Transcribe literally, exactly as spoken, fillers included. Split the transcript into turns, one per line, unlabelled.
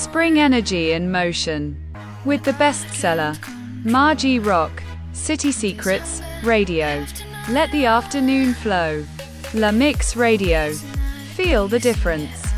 Bring energy and motion. With the bestseller, Margie Rock, City Secrets, Radio. Let the afternoon flow. La Mix Radio. Feel the difference.